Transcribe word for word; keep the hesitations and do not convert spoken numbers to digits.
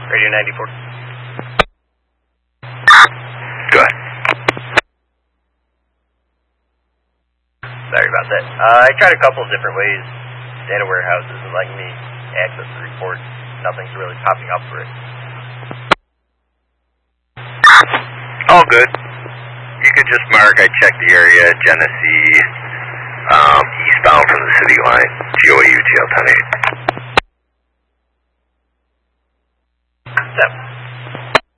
Radio ninety-four. Go ahead. Sorry about that. Uh, I tried a couple of different ways. Data warehouses and letting me access the report. Nothing's really popping up for it. All good. You could just mark, I checked the area, Genesee, um, eastbound from the city line, G O A U T L ten eight. Step.